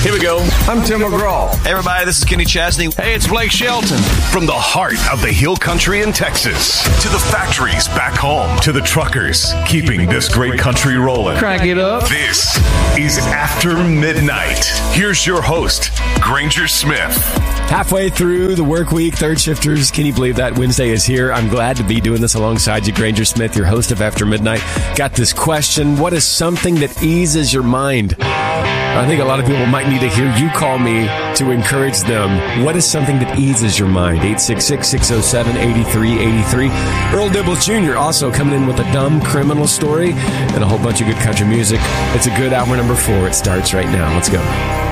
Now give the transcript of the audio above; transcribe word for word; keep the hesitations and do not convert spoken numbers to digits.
Here we go. I'm Tim McGraw. Hey, everybody, this is Kenny Chesney. Hey, it's Blake Shelton. From the heart of the Hill Country in Texas to the factories back home to the truckers keeping this great country rolling. Crank it up. This is After Midnight. Here's your host, Granger Smith. Halfway through the work week, third shifters. Can you believe that Wednesday is here? I'm glad to be doing this alongside you, Granger Smith, your host of After Midnight. Got this question. What is something that eases your mind? I think a lot of people might need to hear you call me to encourage them. What is something that eases your mind? eight six six, six oh seven, eight three eight three. Earl Dibbles Junior also coming in with a dumb criminal story and a whole bunch of good country music. It's a good hour number four. It starts right now. Let's go.